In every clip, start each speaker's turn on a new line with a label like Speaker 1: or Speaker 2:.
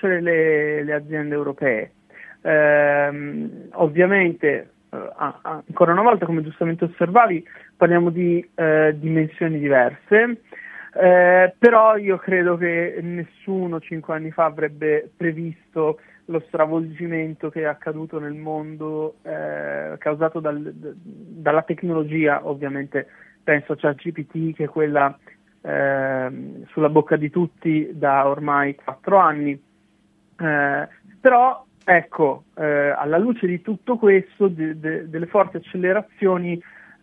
Speaker 1: conoscere le aziende europee. Ovviamente, ancora una volta, come giustamente osservavi, parliamo di dimensioni diverse, però io credo che nessuno 5 anni fa avrebbe previsto lo stravolgimento che è accaduto nel mondo causato dalla tecnologia. Ovviamente penso a ChatGPT, che è quella sulla bocca di tutti da ormai 4 anni, però ecco, alla luce di tutto questo, delle forti accelerazioni,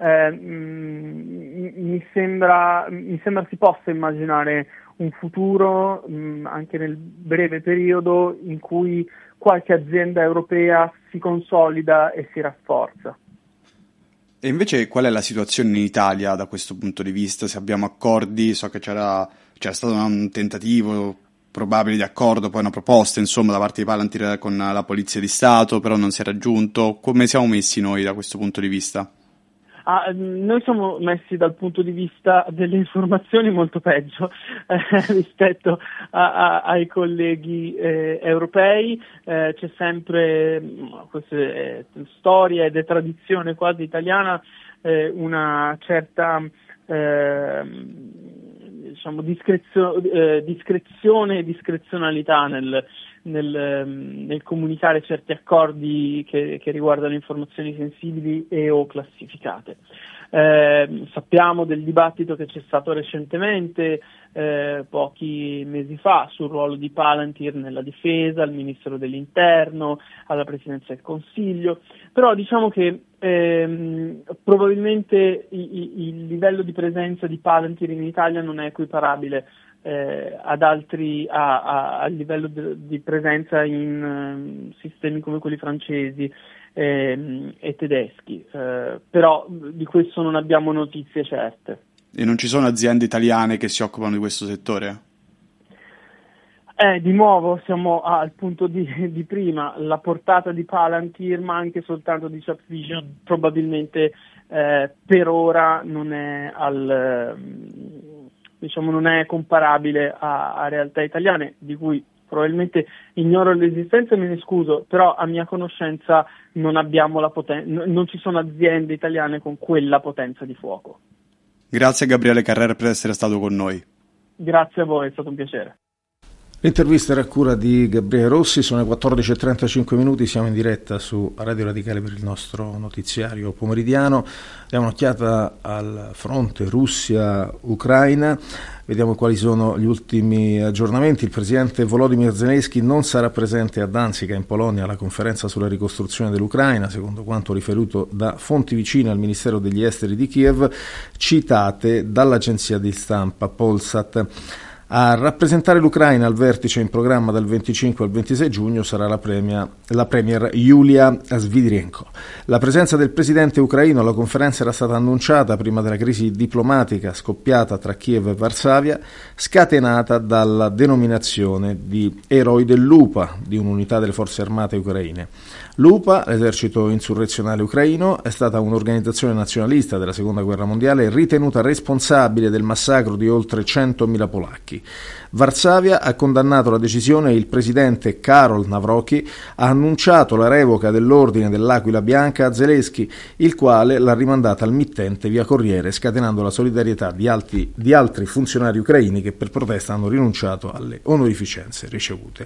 Speaker 1: mi sembra si possa immaginare un futuro, anche nel breve periodo, in cui qualche azienda europea si consolida e si rafforza.
Speaker 2: E invece qual è la situazione in Italia da questo punto di vista? Se abbiamo accordi, so che c'era stato un tentativo probabile di accordo, poi una proposta, insomma, da parte di Palantir con la Polizia di Stato, però non si è raggiunto. Come siamo messi noi da questo punto di vista?
Speaker 1: Noi siamo messi dal punto di vista delle informazioni molto peggio rispetto ai colleghi europei. C'è sempre, questa è storia ed è tradizione quasi italiana, una certa discrezione e discrezionalità nel comunicare certi accordi che riguardano informazioni sensibili e o classificate. Sappiamo del dibattito che c'è stato recentemente, pochi mesi fa, sul ruolo di Palantir nella difesa, al Ministero dell'Interno, alla Presidenza del Consiglio, però diciamo che probabilmente il livello di presenza di Palantir in Italia non è equiparabile ad altri, al livello di presenza in sistemi come quelli francesi e tedeschi, però di questo non abbiamo notizie certe.
Speaker 2: E non ci sono aziende italiane che si occupano di questo settore?
Speaker 1: Di nuovo siamo al punto di prima, la portata di Palantir, ma anche soltanto di ChatVision, probabilmente per ora non è non è comparabile a realtà italiane, di cui probabilmente ignoro l'esistenza e me ne scuso, però a mia conoscenza non abbiamo non ci sono aziende italiane con quella potenza di fuoco.
Speaker 2: Grazie a Gabriele Carrera per essere stato con noi.
Speaker 1: Grazie a voi, è stato un piacere.
Speaker 3: L'intervista era a cura di Gabriele Rossi, sono le 14:35 minuti, siamo in diretta su Radio Radicale per il nostro notiziario pomeridiamo. Diamo un'occhiata al fronte Russia-Ucraina, vediamo quali sono gli ultimi aggiornamenti. Il presidente Volodymyr Zelensky non sarà presente a Danzica in Polonia alla conferenza sulla ricostruzione dell'Ucraina, secondo quanto riferito da fonti vicine al Ministero degli Esteri di Kiev, citate dall'agenzia di stampa Polsat. A rappresentare l'Ucraina al vertice in programma dal 25 al 26 giugno sarà la premier Yulia Svidirenko. La presenza del presidente ucraino alla conferenza era stata annunciata prima della crisi diplomatica scoppiata tra Kiev e Varsavia, scatenata dalla denominazione di eroi dell'UPA, di un'unità delle forze armate ucraine. L'UPA, l'esercito insurrezionale ucraino, è stata un'organizzazione nazionalista della Seconda Guerra Mondiale ritenuta responsabile del massacro di oltre 100.000 polacchi. Varsavia ha condannato la decisione e il presidente Karol Nawrocki ha annunciato la revoca dell'ordine dell'Aquila Bianca a Zelensky, il quale l'ha rimandata al mittente via Corriere, scatenando la solidarietà di altri funzionari ucraini che per protesta hanno rinunciato alle onorificenze ricevute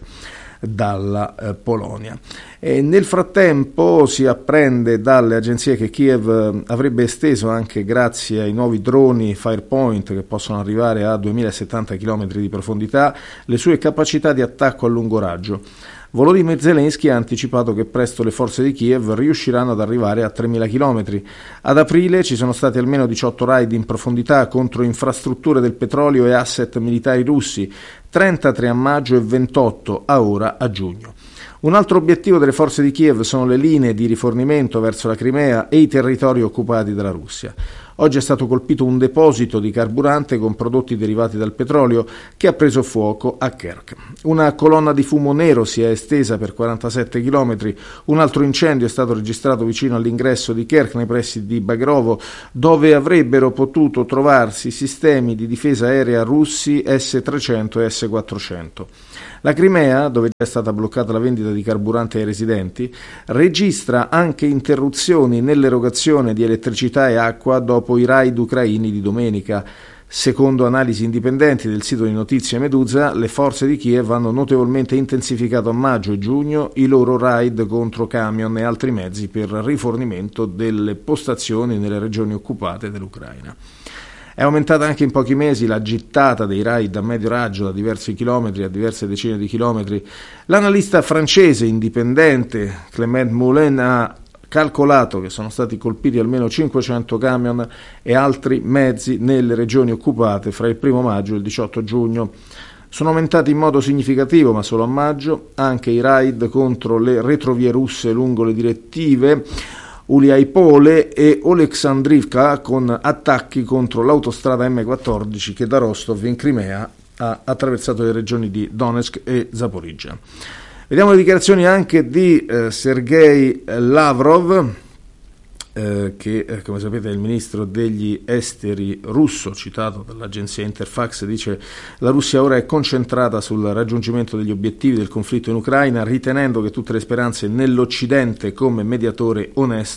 Speaker 3: dalla Polonia. E nel frattempo si apprende dalle agenzie che Kiev avrebbe esteso, anche grazie ai nuovi droni Firepoint che possono arrivare a 2070 km di profondità, le sue capacità di attacco a lungo raggio. Volodymyr Zelensky ha anticipato che presto le forze di Kiev riusciranno ad arrivare a 3.000 km. Ad aprile ci sono stati almeno 18 raid in profondità contro infrastrutture del petrolio e asset militari russi, 33 a maggio e 28 ora a giugno. Un altro obiettivo delle forze di Kiev sono le linee di rifornimento verso la Crimea e i territori occupati dalla Russia. Oggi è stato colpito un deposito di carburante con prodotti derivati dal petrolio che ha preso fuoco a Kerch. Una colonna di fumo nero si è estesa per 47 km. Un altro incendio è stato registrato vicino all'ingresso di Kerch, nei pressi di Bagrovo, dove avrebbero potuto trovarsi sistemi di difesa aerea russi S-300 e S-400. La Crimea, dove già è stata bloccata la vendita di carburante ai residenti, registra anche interruzioni nell'erogazione di elettricità e acqua dopo i raid ucraini di domenica. Secondo analisi indipendenti del sito di notizie Medusa, le forze di Kiev hanno notevolmente intensificato a maggio e giugno i loro raid contro camion e altri mezzi per rifornimento delle postazioni nelle regioni occupate dell'Ucraina. È aumentata anche in pochi mesi la gittata dei raid a medio raggio da diversi chilometri a diverse decine di chilometri. L'analista francese indipendente Clément Moulin ha calcolato che sono stati colpiti almeno 500 camion e altri mezzi nelle regioni occupate fra il 1 maggio e il 18 giugno. Sono aumentati in modo significativo, ma solo a maggio, anche i raid contro le retrovie russe lungo le direttive Uliaipole e Oleksandrivka, con attacchi contro l'autostrada M14 che da Rostov in Crimea ha attraversato le regioni di Donetsk e Zaporizhzhia. Vediamo le dichiarazioni anche di Sergei Lavrov, che come sapete è il ministro degli esteri russo, citato dall'agenzia Interfax. Dice: la Russia ora è concentrata sul raggiungimento degli obiettivi del conflitto in Ucraina, ritenendo che tutte le speranze nell'Occidente come mediatore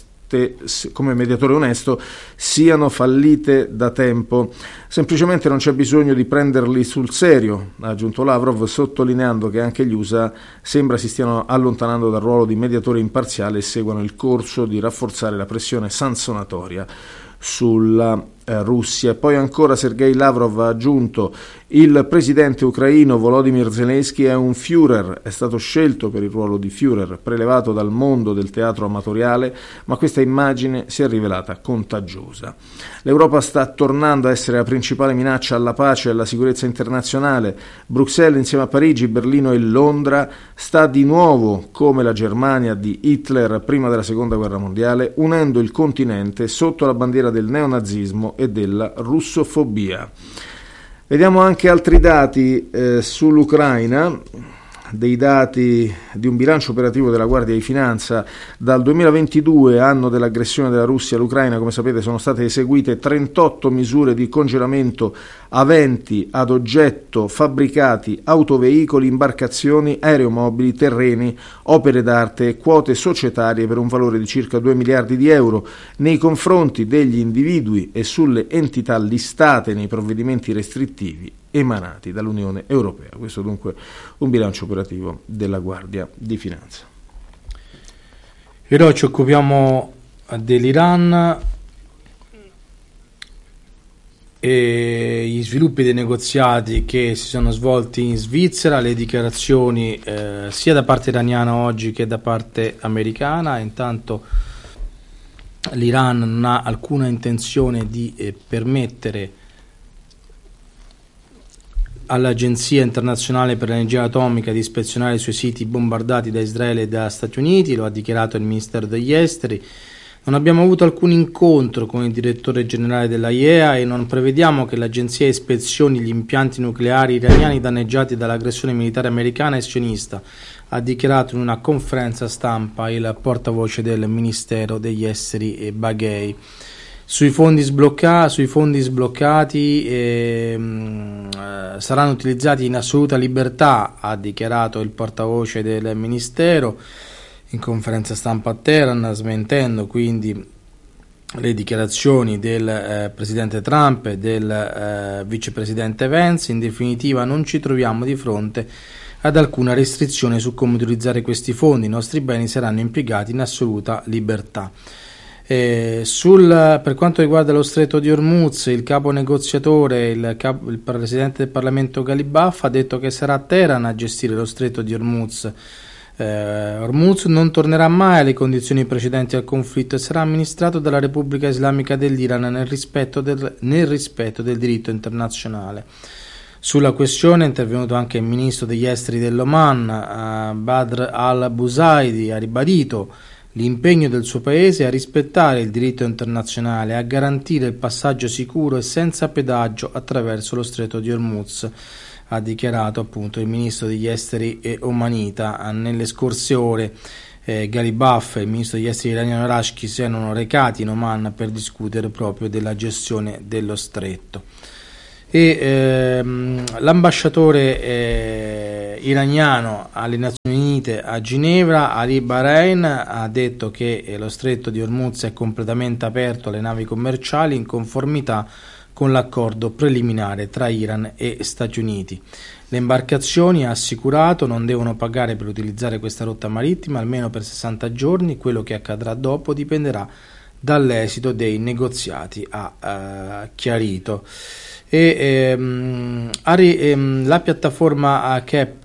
Speaker 3: onesto siano fallite da tempo. Semplicemente non c'è bisogno di prenderli sul serio, ha aggiunto Lavrov, sottolineando che anche gli USA sembra si stiano allontanando dal ruolo di mediatore imparziale e seguano il corso di rafforzare la pressione sanzionatoria sulla Russia. E poi ancora Sergei Lavrov ha aggiunto: il presidente ucraino Volodymyr Zelensky è un Führer, è stato scelto per il ruolo di Führer, prelevato dal mondo del teatro amatoriale, ma questa immagine si è rivelata contagiosa. L'Europa sta tornando a essere la principale minaccia alla pace e alla sicurezza internazionale. Bruxelles, insieme a Parigi, Berlino e Londra, sta di nuovo, come la Germania di Hitler prima della Seconda Guerra Mondiale, unendo il continente sotto la bandiera del neonazismo e della russofobia. Vediamo anche altri dati sull'Ucraina, dei dati di un bilancio operativo della Guardia di Finanza. Dal 2022, anno dell'aggressione della Russia all'Ucraina, come sapete sono state eseguite 38 misure di congelamento aventi ad oggetto fabbricati, autoveicoli, imbarcazioni, aeromobili, terreni, opere d'arte e quote societarie per un valore di circa 2 miliardi di euro nei confronti degli individui e sulle entità listate nei provvedimenti restrittivi emanati dall'Unione Europea. Questo dunque un bilancio operativo della Guardia di Finanza.
Speaker 4: E ora ci occupiamo dell'Iran e gli sviluppi dei negoziati che si sono svolti in Svizzera, le dichiarazioni sia da parte iraniana oggi che da parte americana. Intanto l'Iran non ha alcuna intenzione di permettere all'Agenzia Internazionale per l'Energia Atomica di ispezionare i suoi siti bombardati da Israele e da Stati Uniti, lo ha dichiarato il Ministero degli Esteri. Non abbiamo avuto alcun incontro con il direttore generale della IEA e non prevediamo che l'agenzia ispezioni gli impianti nucleari iraniani danneggiati dall'aggressione militare americana e sionista, ha dichiarato in una conferenza stampa il portavoce del Ministero degli Esteri Baghei. Sui fondi sbloccati saranno utilizzati in assoluta libertà, ha dichiarato il portavoce del Ministero in conferenza stampa a Teheran, smentendo quindi le dichiarazioni del presidente Trump e del vicepresidente Vance. In definitiva, non ci troviamo di fronte ad alcuna restrizione su come utilizzare questi fondi, i nostri beni saranno impiegati in assoluta libertà. Per quanto riguarda lo stretto di Hormuz, il capo negoziatore, il presidente del Parlamento Ghalibaf, ha detto che sarà Teheran a gestire lo stretto di Hormuz. Hormuz non tornerà mai alle condizioni precedenti al conflitto e sarà amministrato dalla Repubblica Islamica dell'Iran nel rispetto del diritto internazionale. Sulla questione è intervenuto anche il ministro degli esteri dell'Oman, Badr al-Busaidi, ha ribadito l'impegno del suo paese a rispettare il diritto internazionale e a garantire il passaggio sicuro e senza pedaggio attraverso lo stretto di Hormuz, ha dichiarato appunto il ministro degli esteri omanita. Nelle scorse ore Ghalibaf e il ministro degli esteri iraniano Rashki si erano recati in Oman per discutere proprio della gestione dello stretto. E l'ambasciatore iraniano alle Nazioni Unite a Ginevra, Ali Bahrain ha detto che lo stretto di Hormuz è completamente aperto alle navi commerciali in conformità con l'accordo preliminare tra Iran e Stati Uniti. Le imbarcazioni, ha assicurato, non devono pagare per utilizzare questa rotta marittima almeno per 60 giorni, quello che accadrà dopo dipenderà dall'esito dei negoziati, ha chiarito. La piattaforma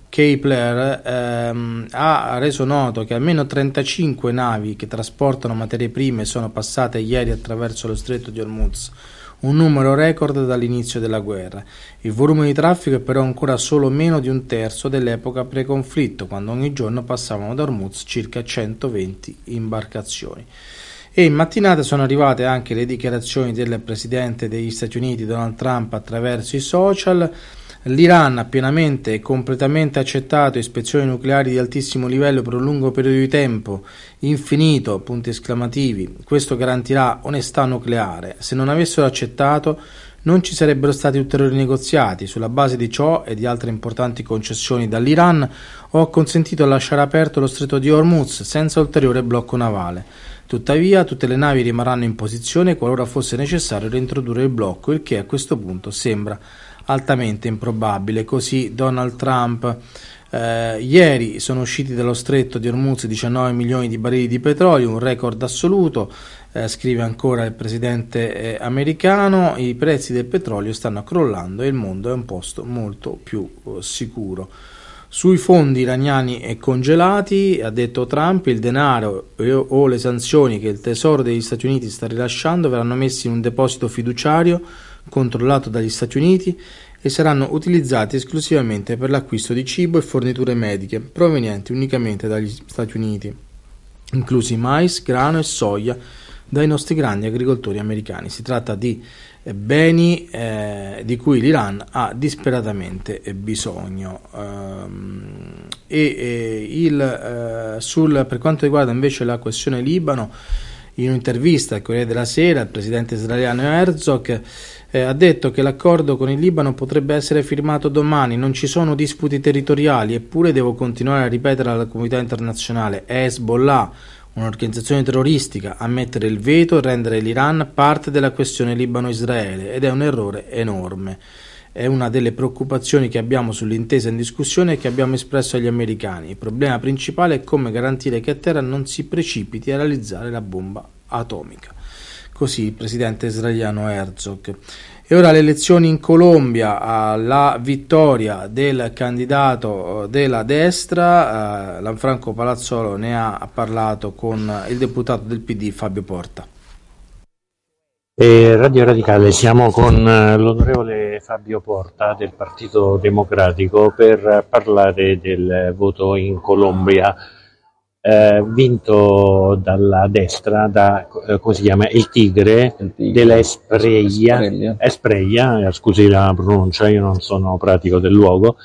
Speaker 4: Kepler ha reso noto che almeno 35 navi che trasportano materie prime sono passate ieri attraverso lo stretto di Hormuz, un numero record dall'inizio della guerra. Il volume di traffico è però ancora solo meno di un terzo dell'epoca pre-conflitto, quando ogni giorno passavano da Hormuz circa 120 imbarcazioni. E in mattinata sono arrivate anche le dichiarazioni del presidente degli Stati Uniti Donald Trump attraverso i social. L'Iran ha pienamente e completamente accettato ispezioni nucleari di altissimo livello per un lungo periodo di tempo, infinito, punti esclamativi. Questo garantirà onestà nucleare. Se non avessero accettato, non ci sarebbero stati ulteriori negoziati. Sulla base di ciò e di altre importanti concessioni dall'Iran, ho consentito di lasciare aperto lo stretto di Hormuz senza ulteriore blocco navale. Tuttavia, tutte le navi rimarranno in posizione qualora fosse necessario reintrodurre il blocco, il che a questo punto sembra altamente improbabile. Così Donald Trump. Ieri sono usciti dallo stretto di Hormuz 19 milioni di barili di petrolio, un record assoluto. Scrive ancora il presidente americano: i prezzi del petrolio stanno crollando e il mondo è un posto molto più sicuro. Sui fondi iraniani congelati, ha detto Trump, il denaro o le sanzioni che il Tesoro degli Stati Uniti sta rilasciando verranno messi in un deposito fiduciario controllato dagli Stati Uniti e saranno utilizzati esclusivamente per l'acquisto di cibo e forniture mediche provenienti unicamente dagli Stati Uniti, inclusi mais, grano e soia, dai nostri grandi agricoltori americani. Si tratta di beni di cui l'Iran ha disperatamente bisogno. Per quanto riguarda invece la questione Libano, in un'intervista al Corriere della Sera, il presidente israeliano Herzog ha detto che l'accordo con il Libano potrebbe essere firmato domani, non ci sono disputi territoriali, eppure devo continuare a ripetere alla comunità internazionale: è Hezbollah, un'organizzazione terroristica, a mettere il veto e rendere l'Iran parte della questione Libano-Israele, ed è un errore enorme. È una delle preoccupazioni che abbiamo sull'intesa in discussione e che abbiamo espresso agli americani. Il problema principale è come garantire che a terra non si precipiti a realizzare la bomba atomica. Così il presidente israeliano Herzog. E ora le elezioni in Colombia, la vittoria del candidato della destra, Lanfranco Palazzolo ne ha parlato con il deputato del PD Fabio Porta.
Speaker 5: Radio Radicale, siamo con l'onorevole Fabio Porta del Partito Democratico per parlare del voto in Colombia, vinto dalla destra, come si chiama? Il Tigre della Espreia, scusi la pronuncia, io non sono pratico del luogo,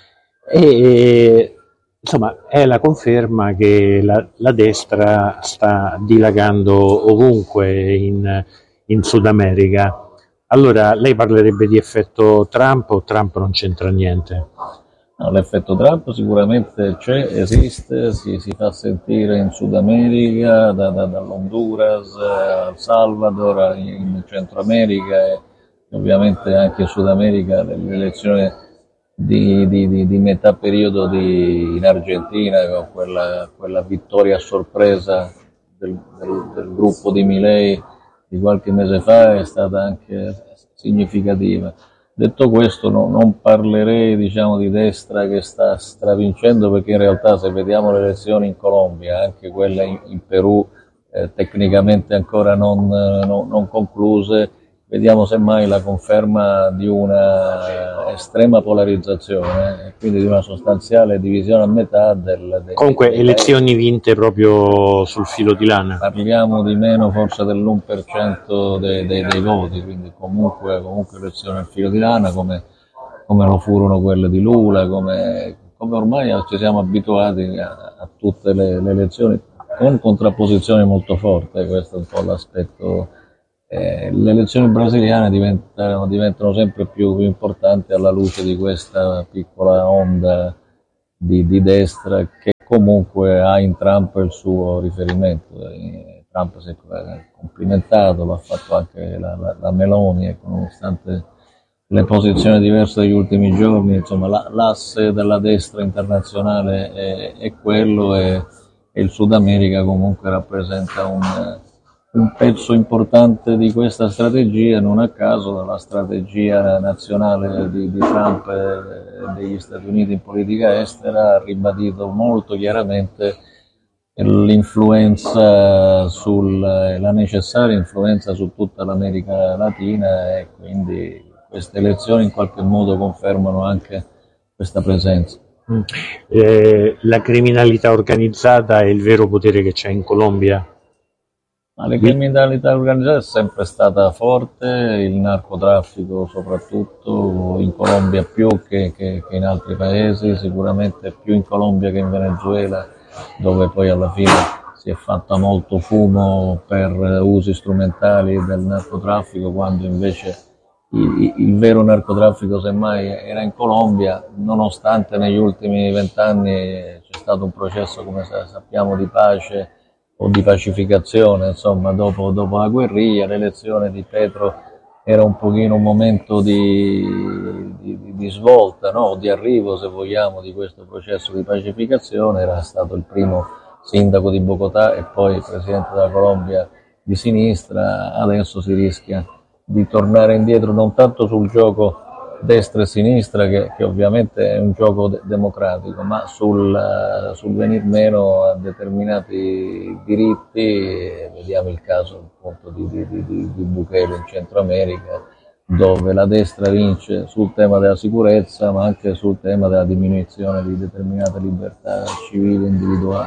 Speaker 5: e insomma è la conferma che la destra sta dilagando ovunque in Sud America. Allora lei parlerebbe di effetto Trump o Trump non c'entra niente?
Speaker 6: No, l'effetto Trump sicuramente c'è, esiste, si fa sentire in Sud America, dall'Honduras al Salvador, in Centro America e ovviamente anche in Sud America, l'elezione di metà periodo in Argentina con quella vittoria a sorpresa del gruppo di Milei di qualche mese fa è stata anche significativa. Detto questo, non parlerei di destra che sta stravincendo, perché in realtà se vediamo le elezioni in Colombia, anche quelle in Perù, tecnicamente ancora non concluse, vediamo semmai la conferma di una estrema polarizzazione e quindi di una sostanziale divisione a metà
Speaker 5: comunque elezioni vinte proprio sul filo di lana.
Speaker 6: Parliamo di meno forse dell'1% dei voti, quindi comunque elezioni al filo di lana, come lo furono quelle di Lula, come ormai ci siamo abituati a tutte le elezioni con contrapposizioni molto forti. Questo è un po' l'aspetto. Le elezioni brasiliane diventano sempre più importanti alla luce di questa piccola onda di destra, che comunque ha in Trump il suo riferimento. Trump si è complimentato, l'ha fatto anche la Meloni, ecco, nonostante le posizioni diverse degli ultimi giorni, insomma l'asse della destra internazionale è quello, e il Sud America comunque rappresenta un pezzo importante di questa strategia. Non a caso la strategia nazionale di Trump e degli Stati Uniti in politica estera ha ribadito molto chiaramente l'influenza la necessaria influenza su tutta l'America Latina, e quindi queste elezioni in qualche modo confermano anche questa presenza.
Speaker 5: La criminalità organizzata è il vero potere che c'è in Colombia?
Speaker 6: Ma la criminalità organizzata è sempre stata forte, il narcotraffico soprattutto in Colombia più che in altri paesi, sicuramente più in Colombia che in Venezuela, dove poi alla fine si è fatta molto fumo per usi strumentali del narcotraffico, quando invece il vero narcotraffico semmai era in Colombia, nonostante negli ultimi 20 anni c'è stato un processo, come sappiamo, di pace o di pacificazione, insomma, dopo la guerriglia. L'elezione di Petro era un pochino un momento di svolta, no? Di arrivo, se vogliamo, di questo processo di pacificazione. Era stato il primo sindaco di Bogotà e poi presidente della Colombia di sinistra. Adesso si rischia di tornare indietro non tanto sul gioco destra e sinistra, che ovviamente è un gioco democratico, ma sul venir meno a determinati diritti. Vediamo il caso appunto di Bukele in Centro America, dove la destra vince sul tema della sicurezza, ma anche sul tema della diminuzione di determinate libertà civili individuali.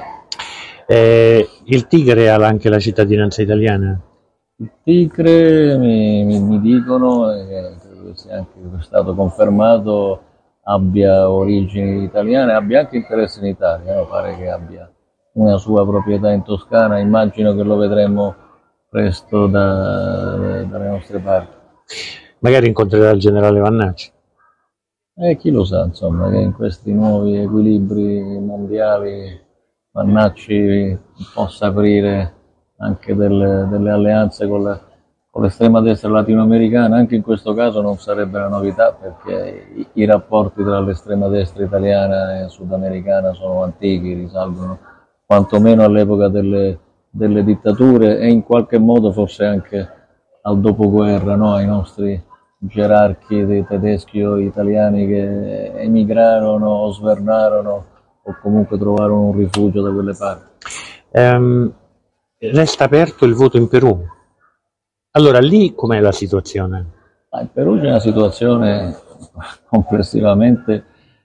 Speaker 5: Il Tigre ha anche la cittadinanza italiana?
Speaker 6: Il Tigre mi dicono, credo sia anche stato confermato, abbia origini italiane, abbia anche interesse in Italia, no? Pare che abbia una sua proprietà in Toscana. Immagino che lo vedremo presto dalle nostre parti.
Speaker 5: Magari incontrerà il generale Vannacci.
Speaker 6: Chi lo sa, insomma, che in questi nuovi equilibri mondiali Vannacci possa aprire anche delle alleanze con l'estrema destra latinoamericana. Anche in questo caso non sarebbe una novità, perché i rapporti tra l'estrema destra italiana e sudamericana sono antichi, risalgono quantomeno all'epoca delle dittature, e in qualche modo forse anche al dopoguerra, no? Ai nostri gerarchi dei tedeschi o italiani che emigrarono o svernarono o comunque trovarono un rifugio da quelle parti.
Speaker 5: Resta aperto il voto in Perù. Allora, lì com'è la situazione?
Speaker 6: In Perù c'è una situazione complessivamente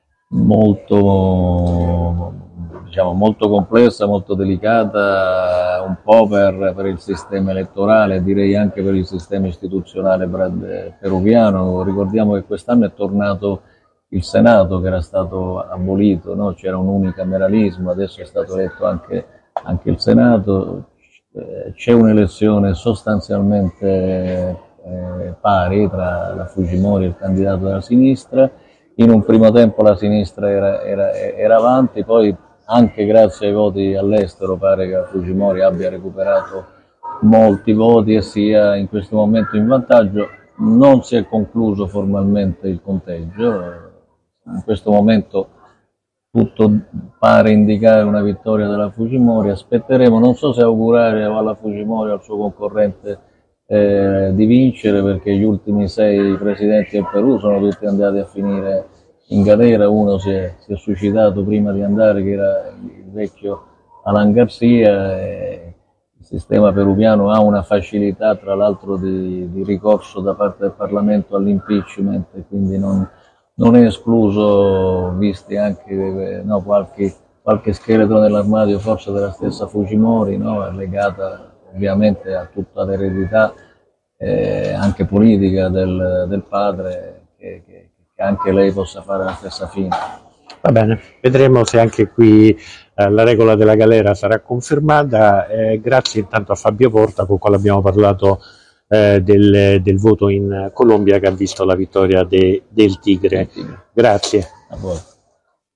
Speaker 6: molto complessa, molto delicata, un po' per il sistema elettorale, direi anche per il sistema istituzionale peruviano. Ricordiamo che quest'anno è tornato il Senato, che era stato abolito, no? C'era un unicameralismo, adesso è stato eletto anche il Senato. C'è un'elezione sostanzialmente pari tra la Fujimori e il candidato della sinistra. In un primo tempo la sinistra era avanti, poi anche grazie ai voti all'estero pare che la Fujimori abbia recuperato molti voti e sia in questo momento in vantaggio. Non si è concluso formalmente il conteggio, in questo momento tutto pare indicare una vittoria della Fujimori. Aspetteremo, non so se augurare alla Fujimori o al suo concorrente di vincere, perché gli ultimi 6 presidenti del Perù sono tutti andati a finire in galera. Uno si è suicidato prima di andare, che era il vecchio Alan Garcia. Il sistema peruviano ha una facilità, tra l'altro, di ricorso da parte del Parlamento all'impeachment, e quindi non è escluso, visti anche qualche scheletro nell'armadio, forse della stessa Fujimori, no? È legata ovviamente a tutta l'eredità anche politica del padre, che anche lei possa fare la stessa fine.
Speaker 5: Va bene, vedremo se anche qui la regola della galera sarà confermata. Grazie intanto a Fabio Porta, con il quale abbiamo parlato del voto in Colombia, che ha visto la vittoria del Tigre. Grazie.
Speaker 6: A voi.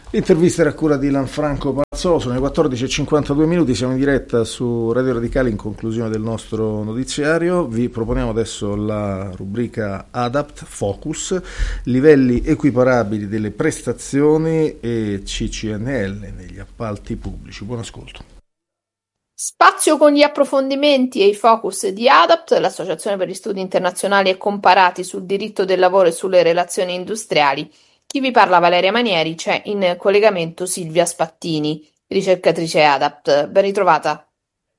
Speaker 3: L'intervista era a cura di Lanfranco Pazzolo, sono le 14:52, siamo in diretta su Radio Radicale in conclusione del nostro notiziario. Vi proponiamo adesso la rubrica ADAPT Focus, livelli equiparabili delle prestazioni e CCNL negli appalti pubblici. Buon ascolto.
Speaker 7: Spazio con gli approfondimenti e i focus di ADAPT, l'Associazione per gli Studi Internazionali e Comparati sul diritto del lavoro e sulle relazioni industriali. Chi vi parla, Valeria Manieri, c'è in collegamento Silvia Spattini, ricercatrice ADAPT. Ben ritrovata.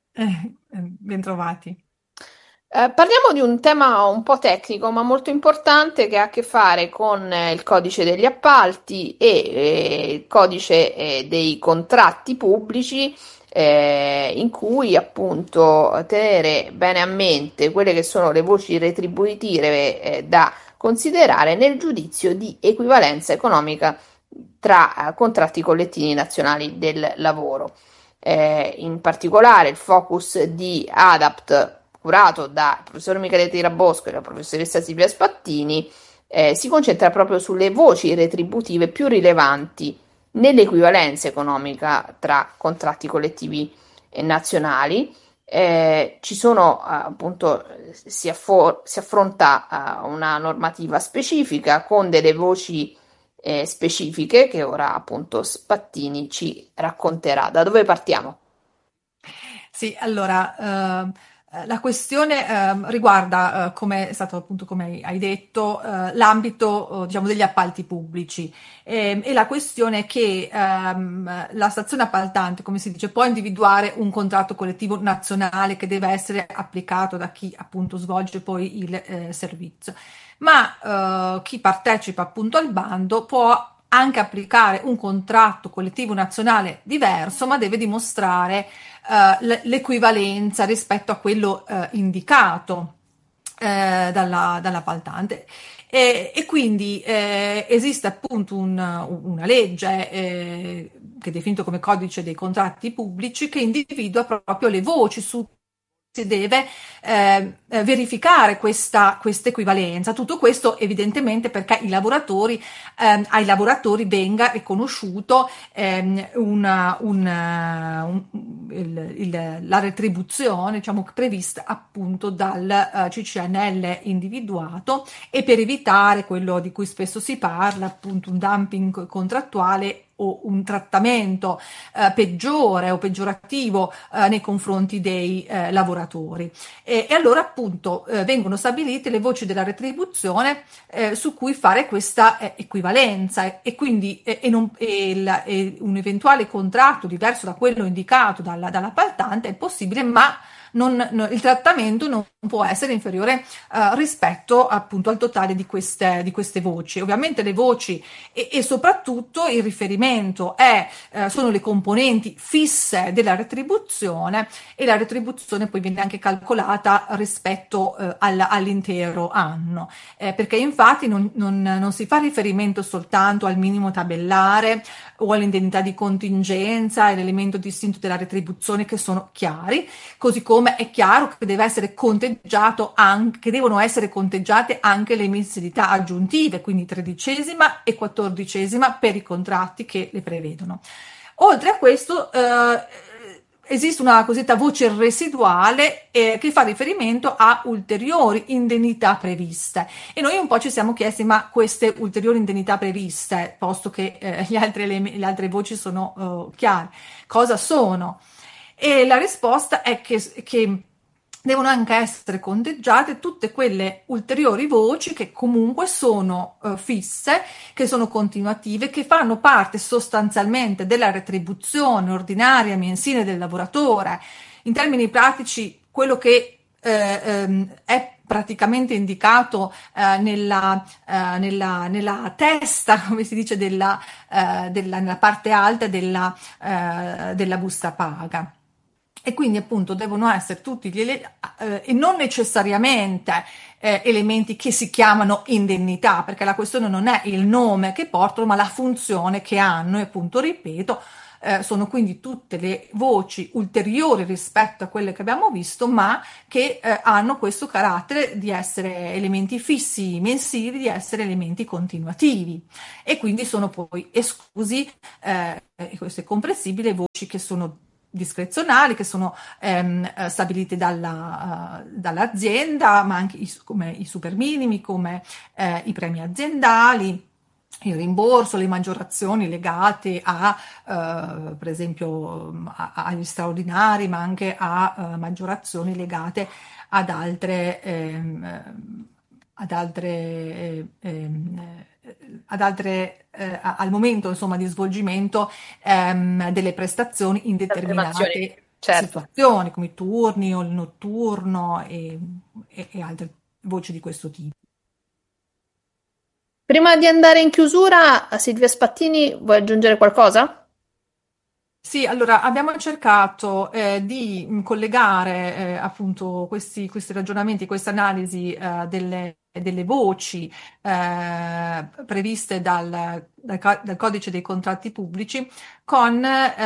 Speaker 8: Ben trovati.
Speaker 7: Parliamo di un tema un po' tecnico ma molto importante che ha a che fare con il codice degli appalti e il codice dei contratti pubblici, in cui appunto tenere bene a mente quelle che sono le voci retributive da considerare nel giudizio di equivalenza economica tra contratti collettivi nazionali del lavoro. In particolare il focus di ADAPT, curato dal professor Michele Tirabosco e la professoressa Silvia Spattini, si concentra proprio sulle voci retributive più rilevanti nell'equivalenza economica tra contratti collettivi nazionali. Ci sono appunto si affronta una normativa specifica con delle voci specifiche che ora appunto Spattini ci racconterà. Da dove partiamo?
Speaker 8: Sì, allora la questione riguarda, come è stato appunto come hai detto, l'ambito diciamo degli appalti pubblici e la questione è che la stazione appaltante, come si dice, può individuare un contratto collettivo nazionale che deve essere applicato da chi appunto svolge poi il servizio, ma chi partecipa appunto al bando può anche applicare un contratto collettivo nazionale diverso, ma deve dimostrare l'equivalenza rispetto a quello indicato dall'appaltante. E quindi esiste appunto una legge che è definita come codice dei contratti pubblici, che individua proprio le voci su si deve verificare questa equivalenza. Tutto questo evidentemente perché ai lavoratori venga riconosciuto la retribuzione, diciamo, prevista appunto dal CCNL individuato, e per evitare quello di cui spesso si parla, appunto un dumping contrattuale o un trattamento peggiore o peggiorativo nei confronti dei lavoratori. E allora appunto vengono stabilite le voci della retribuzione su cui fare questa equivalenza, e quindi un eventuale contratto diverso da quello indicato dall'appaltante è possibile, ma il trattamento non può essere inferiore rispetto appunto al totale di queste voci. Ovviamente le voci e soprattutto il riferimento sono le componenti fisse della retribuzione, e la retribuzione poi viene anche calcolata rispetto all'intero anno, perché infatti non si fa riferimento soltanto al minimo tabellare o all'indennità di contingenza e l'elemento distinto della retribuzione, che sono chiari, così come è chiaro che devono essere conteggiate anche le mensilità aggiuntive, quindi 13ª e 14ª per i contratti che le prevedono. Oltre a questo esiste una cosiddetta voce residuale che fa riferimento a ulteriori indennità previste, e noi un po' ci siamo chiesti: ma queste ulteriori indennità previste, posto che le altre voci sono chiare, cosa sono? E la risposta è che devono anche essere conteggiate tutte quelle ulteriori voci che comunque sono fisse, che sono continuative, che fanno parte sostanzialmente della retribuzione ordinaria mensile del lavoratore. In termini pratici, quello che è praticamente indicato nella testa, come si dice, nella parte alta della busta paga. E quindi appunto devono essere tutti e non necessariamente elementi che si chiamano indennità, perché la questione non è il nome che portano, ma la funzione che hanno. E appunto, ripeto, sono quindi tutte le voci ulteriori rispetto a quelle che abbiamo visto, ma che hanno questo carattere di essere elementi fissi mensili, di essere elementi continuativi, e quindi sono poi esclusi, e questo è comprensibile, voci che sono discrezionali, che sono stabilite dall'azienda, ma anche come i super minimi, come i premi aziendali, il rimborso, le maggiorazioni legate per esempio agli straordinari, ma anche a maggiorazioni legate ad altre al momento, insomma, di svolgimento delle prestazioni in determinate situazioni, come i turni o il notturno e altre voci di questo tipo.
Speaker 7: Prima di andare in chiusura, Silvia Spattini, vuoi aggiungere qualcosa?
Speaker 8: Sì, allora abbiamo cercato di collegare appunto questi ragionamenti, questa analisi delle voci previste dal codice dei contratti pubblici con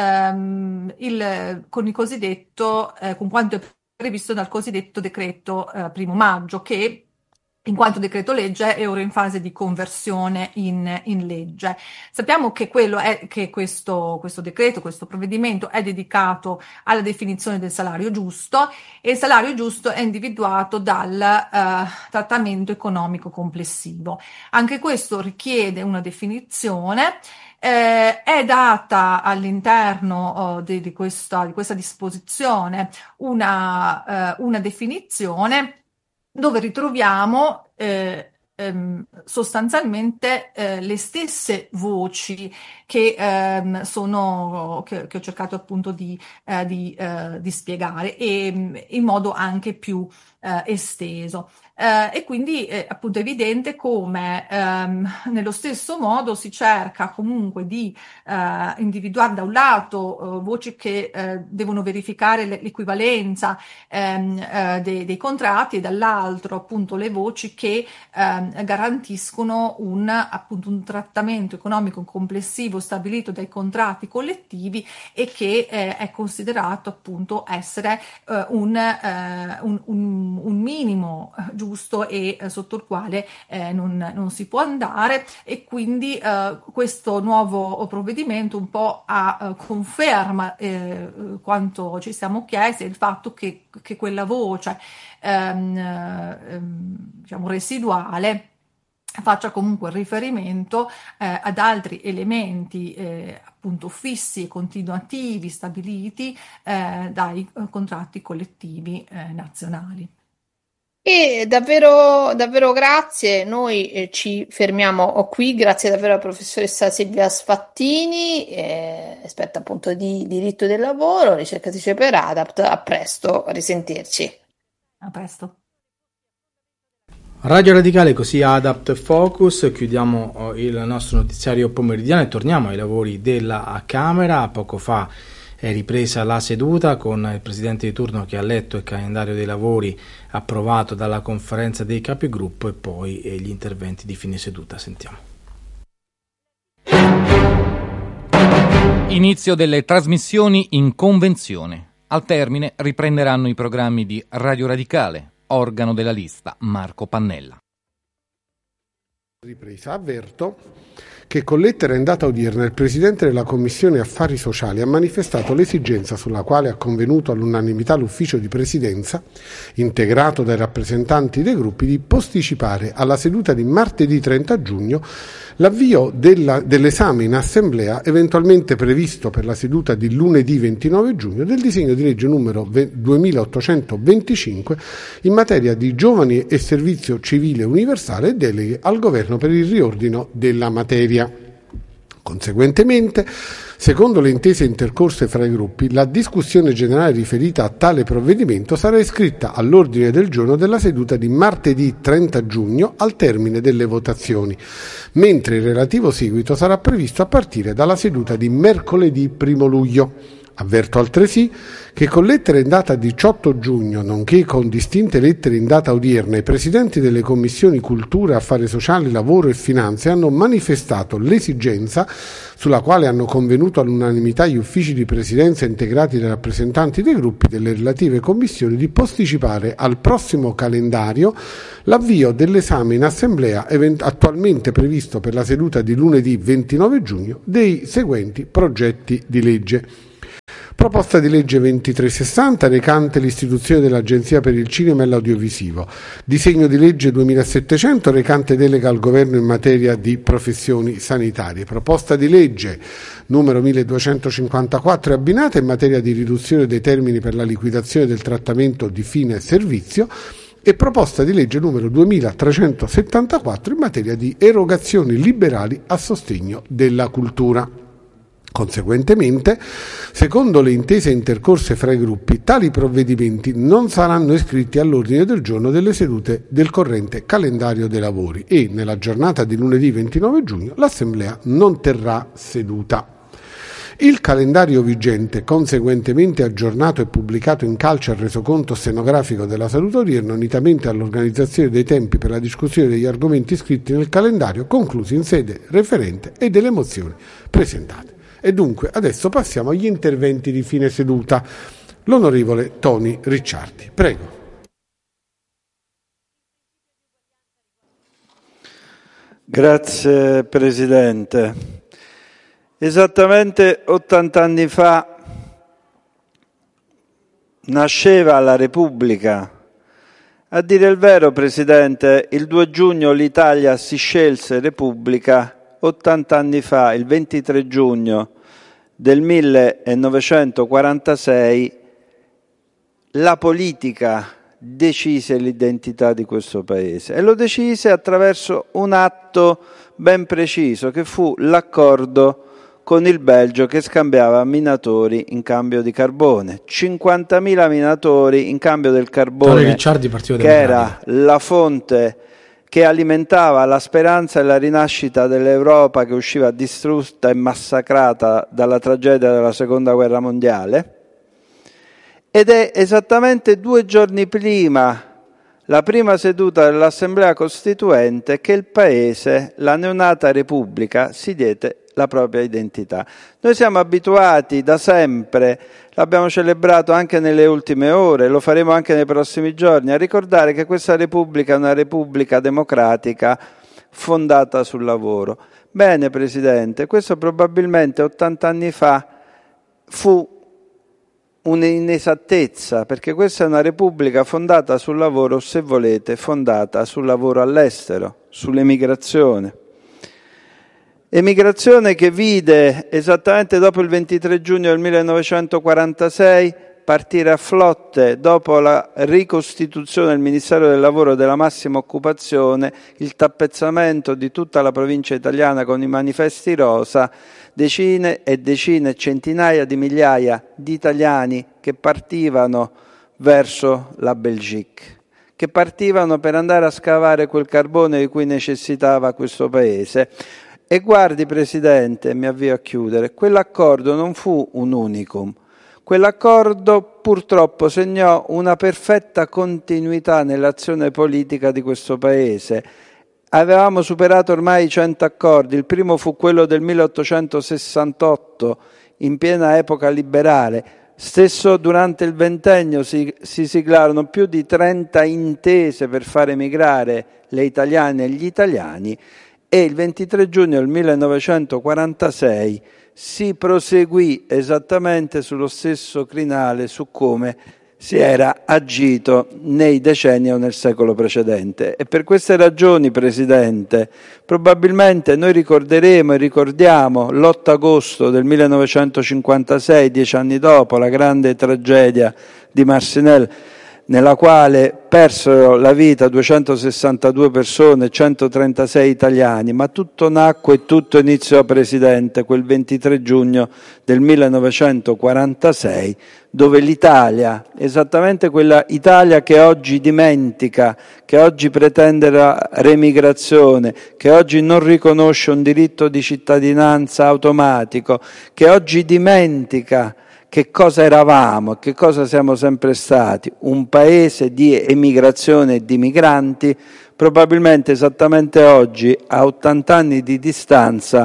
Speaker 8: il cosiddetto, con quanto è previsto dal cosiddetto decreto 1° maggio, che in quanto decreto legge è ora in fase di conversione in legge. Sappiamo che questo decreto, questo provvedimento è dedicato alla definizione del salario giusto, e il salario giusto è individuato dal trattamento economico complessivo. Anche questo richiede una definizione. È data all'interno di questa disposizione una definizione dove ritroviamo sostanzialmente le stesse voci che ho cercato appunto di spiegare, e in modo anche più esteso. E quindi appunto è evidente come nello stesso modo si cerca comunque di individuare da un lato voci che devono verificare l'equivalenza dei contratti, e dall'altro appunto le voci che garantiscono un trattamento economico complessivo stabilito dai contratti collettivi, e che è considerato appunto essere un minimo giusto e sotto il quale non si può andare. E quindi questo nuovo provvedimento un po' conferma quanto ci siamo chiesti, il fatto che quella voce diciamo residuale faccia comunque riferimento ad altri elementi appunto fissi e continuativi stabiliti dai contratti collettivi nazionali.
Speaker 7: E davvero, davvero grazie, noi ci fermiamo qui, grazie davvero alla professoressa Silvia Spattini, esperta appunto di diritto del lavoro, ricercatrice per ADAPT. A presto, a risentirci.
Speaker 8: A presto.
Speaker 4: Radio Radicale, così ADAPT Focus. Chiudiamo il nostro notiziario pomeridiano e torniamo ai lavori della Camera. Poco fa è ripresa la seduta con il Presidente di turno che ha letto il calendario dei lavori approvato dalla Conferenza dei Capigruppo, e poi gli interventi di fine seduta. Sentiamo.
Speaker 9: Inizio delle trasmissioni in convenzione. Al termine riprenderanno i programmi di Radio Radicale, organo della lista Marco Pannella.
Speaker 10: Ripresa, avverto che con lettera in data odierna il Presidente della Commissione Affari Sociali ha manifestato l'esigenza, sulla quale ha convenuto all'unanimità l'Ufficio di Presidenza, integrato dai rappresentanti dei gruppi, di posticipare alla seduta di martedì 30 giugno l'avvio dell'esame in Assemblea, eventualmente previsto per la seduta di lunedì 29 giugno, del disegno di legge numero 2825 in materia di giovani e servizio civile universale e deleghe al Governo per il riordino della materia. Conseguentemente, secondo le intese intercorse fra i gruppi, la discussione generale riferita a tale provvedimento sarà iscritta all'ordine del giorno della seduta di martedì 30 giugno al termine delle votazioni, mentre il relativo seguito sarà previsto a partire dalla seduta di mercoledì 1 luglio. Avverto altresì che con lettera in data 18 giugno, nonché con distinte lettere in data odierna, i presidenti delle commissioni Cultura, Affari Sociali, Lavoro e Finanze hanno manifestato l'esigenza, sulla quale hanno convenuto all'unanimità gli uffici di presidenza integrati dai rappresentanti dei gruppi delle relative commissioni, di posticipare al prossimo calendario l'avvio dell'esame in assemblea attualmente previsto per la seduta di lunedì 29 giugno dei seguenti progetti di legge. Proposta di legge 2360 recante l'istituzione dell'Agenzia per il Cinema e l'Audiovisivo. Disegno di legge 2700 recante delega al Governo in materia di professioni sanitarie. Proposta di legge numero 1254 abbinata in materia di riduzione dei termini per la liquidazione del trattamento di fine servizio e proposta di legge numero 2374 in materia di erogazioni liberali a sostegno della cultura. Conseguentemente, secondo le intese intercorse fra i gruppi, tali provvedimenti non saranno iscritti all'ordine del giorno delle sedute del corrente calendario dei lavori e, nella giornata di lunedì 29 giugno, l'Assemblea non terrà seduta. Il calendario vigente, conseguentemente aggiornato e pubblicato in calce al resoconto stenografico della seduta odierna, unitamente all'organizzazione dei tempi per la discussione degli argomenti iscritti nel calendario, conclusi in sede referente e delle mozioni presentate. E dunque adesso passiamo agli interventi di fine seduta. L'onorevole Toni Ricciardi, prego.
Speaker 11: Grazie Presidente. Esattamente 80 anni fa nasceva la Repubblica. A dire il vero, Presidente, il 2 giugno l'Italia si scelse Repubblica. 80 anni fa, il 23 giugno del 1946, la politica decise l'identità di questo Paese e lo decise attraverso un atto ben preciso che fu l'accordo con il Belgio che scambiava minatori in cambio di carbone. 50.000 minatori in cambio del carbone, che era la fonte che alimentava la speranza e la rinascita dell'Europa che usciva distrutta e massacrata dalla tragedia della Seconda Guerra Mondiale. Ed è esattamente 2 giorni prima la prima seduta dell'Assemblea Costituente che il Paese, la neonata Repubblica, si diede la propria identità. Noi siamo abituati da sempre, l'abbiamo celebrato anche nelle ultime ore, lo faremo anche nei prossimi giorni, a ricordare che questa Repubblica è una Repubblica democratica fondata sul lavoro. Bene, Presidente, questo probabilmente 80 anni fa fu un'inesattezza, perché questa è una Repubblica fondata sul lavoro, se volete, fondata sul lavoro all'estero, sull'emigrazione. Emigrazione che vide esattamente dopo il 23 giugno del 1946 partire a flotte, dopo la ricostituzione del Ministero del Lavoro e della massima occupazione, il tappezzamento di tutta la provincia italiana con i manifesti rosa, decine e decine, centinaia di migliaia di italiani che partivano verso la Belgique, che partivano per andare a scavare quel carbone di cui necessitava questo Paese. E guardi, Presidente, mi avvio a chiudere, quell'accordo non fu un unicum. Quell'accordo purtroppo segnò una perfetta continuità nell'azione politica di questo Paese. Avevamo superato ormai i 100 accordi, il primo fu quello del 1868, in piena epoca liberale. Stesso durante il ventennio si siglarono più di 30 intese per far emigrare le italiane e gli italiani, e il 23 giugno del 1946 si proseguì esattamente sullo stesso crinale su come si era agito nei decenni o nel secolo precedente. E per queste ragioni, Presidente, probabilmente noi ricorderemo e ricordiamo l'8 agosto del 1956, 10 anni dopo, la grande tragedia di Marcinelle, nella quale persero la vita 262 persone, 136 italiani, ma tutto nacque e tutto iniziò, Presidente, quel 23 giugno del 1946, dove l'Italia, esattamente quella Italia che oggi dimentica, che oggi pretende la remigrazione, che oggi non riconosce un diritto di cittadinanza automatico, che oggi dimentica che cosa eravamo, che cosa siamo sempre stati, un paese di emigrazione e di migranti, probabilmente esattamente oggi, a 80 anni di distanza,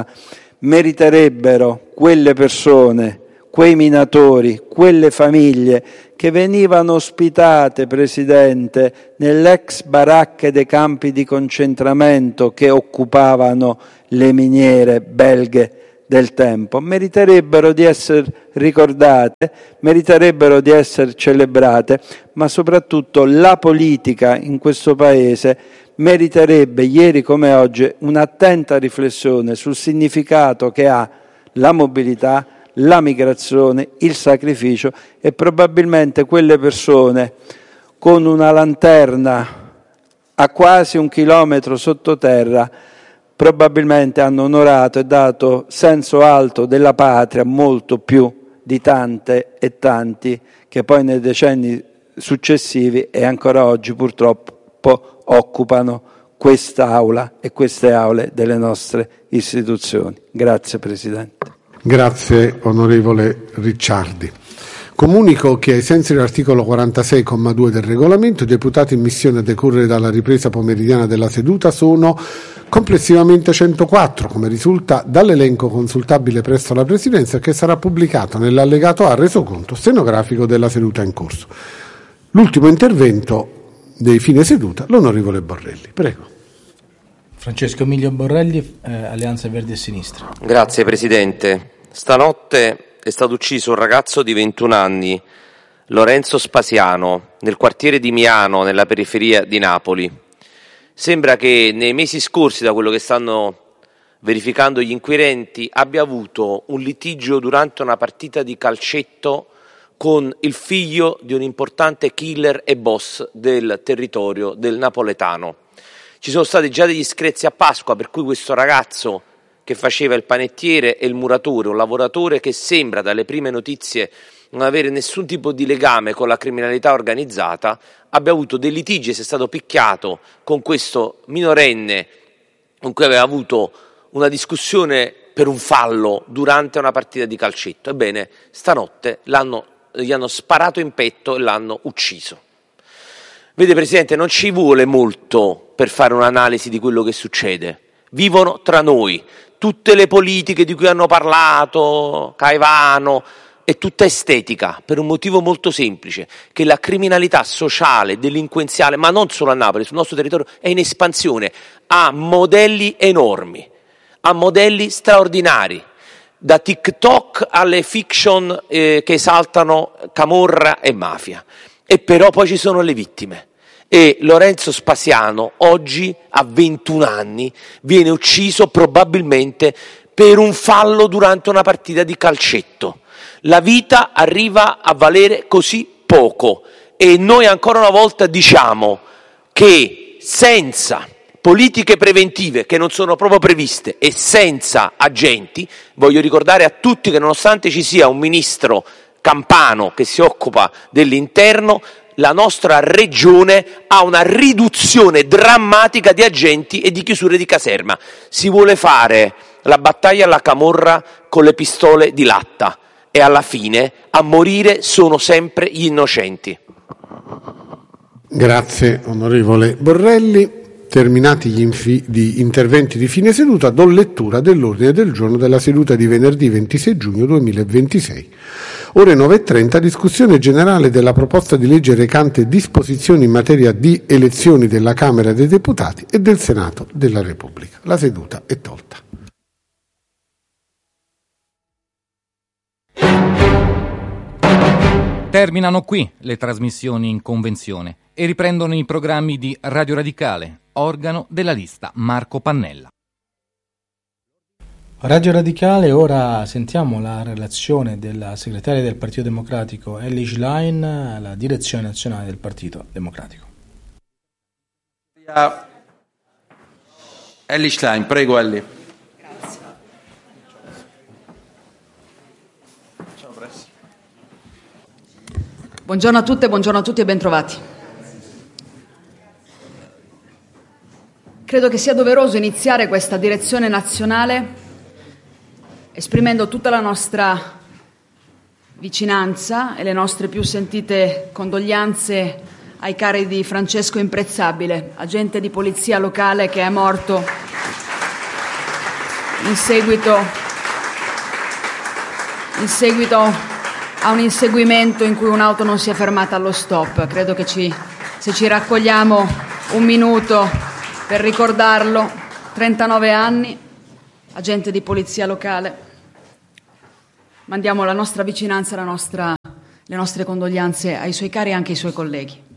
Speaker 11: meriterebbero quelle persone, quei minatori, quelle famiglie che venivano ospitate, Presidente, nell'ex baracche dei campi di concentramento che occupavano le miniere belghe del tempo, meriterebbero di essere ricordate, meriterebbero di essere celebrate, ma soprattutto la politica in questo Paese meriterebbe, ieri come oggi, un'attenta riflessione sul significato che ha la mobilità, la migrazione, il sacrificio, e probabilmente quelle persone con una lanterna a quasi 1 chilometro sottoterra probabilmente hanno onorato e dato senso alto della patria molto più di tante e tanti che poi nei decenni successivi e ancora oggi purtroppo occupano quest'aula e queste aule delle nostre istituzioni. Grazie Presidente.
Speaker 10: Grazie onorevole Ricciardi. Comunico che ai sensi dell'articolo 46,2 del regolamento i deputati in missione a decorrere dalla ripresa pomeridiana della seduta sono complessivamente 104, come risulta dall'elenco consultabile presso la Presidenza, che sarà pubblicato nell'allegato A resoconto stenografico della seduta in corso. L'ultimo intervento dei fine seduta, l'onorevole Borrelli. Prego.
Speaker 4: Francesco Emilio Borrelli, Alleanza Verdi e Sinistra.
Speaker 12: Grazie Presidente. Stanotte è stato ucciso un ragazzo di 21 anni, Lorenzo Spasiano, nel quartiere di Miano, nella periferia di Napoli. Sembra che nei mesi scorsi, da quello che stanno verificando gli inquirenti, abbia avuto un litigio durante una partita di calcetto con il figlio di un importante killer e boss del territorio del napoletano. Ci sono stati già degli screzi a Pasqua, per cui questo ragazzo che faceva il panettiere e il muratore, un lavoratore che sembra dalle prime notizie non avere nessun tipo di legame con la criminalità organizzata, abbia avuto dei litigi e sia stato picchiato con questo minorenne con cui aveva avuto una discussione per un fallo durante una partita di calcetto. Ebbene, stanotte gli hanno sparato in petto e l'hanno ucciso. Vede Presidente, non ci vuole molto per fare un'analisi di quello che succede. Vivono tra noi. Tutte le politiche di cui hanno parlato, Caivano, è tutta estetica, per un motivo molto semplice, che la criminalità sociale, delinquenziale, ma non solo a Napoli, sul nostro territorio, è in espansione, ha modelli enormi, ha modelli straordinari, da TikTok alle fiction che esaltano camorra e mafia. E però poi ci sono le vittime. E Lorenzo Spasiano oggi a 21 anni viene ucciso probabilmente per un fallo durante una partita di calcetto. La vita arriva a valere così poco e noi ancora una volta diciamo che senza politiche preventive, che non sono proprio previste, e senza agenti, voglio ricordare a tutti che nonostante ci sia un ministro Campano che si occupa dell'interno, la nostra regione ha una riduzione drammatica di agenti e di chiusure di caserma. Si vuole fare la battaglia alla camorra con le pistole di latta e alla fine a morire sono sempre gli innocenti.
Speaker 10: Grazie onorevole Borrelli. Terminati gli interventi di fine seduta, do lettura dell'ordine del giorno della seduta di venerdì 26 giugno 2026. Ore 9:30, discussione generale della proposta di legge recante disposizioni in materia di elezioni della Camera dei Deputati e del Senato della Repubblica. La seduta è tolta.
Speaker 9: Terminano qui le trasmissioni in convenzione e riprendono i programmi di Radio Radicale, organo della lista Marco Pannella.
Speaker 4: Radio Radicale, ora sentiamo la relazione della segretaria del Partito Democratico Elly Schlein alla direzione nazionale del Partito Democratico.
Speaker 13: Elly Schlein, prego Elly.
Speaker 14: Grazie. Buongiorno a tutte, buongiorno a tutti e bentrovati. Credo che sia doveroso iniziare questa direzione nazionale esprimendo tutta la nostra vicinanza e le nostre più sentite condoglianze ai cari di Francesco Imprezzabile, agente di polizia locale che è morto in seguito a un inseguimento in cui un'auto non si è fermata allo stop. Credo che se ci raccogliamo un minuto per ricordarlo, 39 anni, agente di polizia locale, mandiamo la nostra vicinanza, le nostre condoglianze ai suoi cari e anche ai suoi colleghi.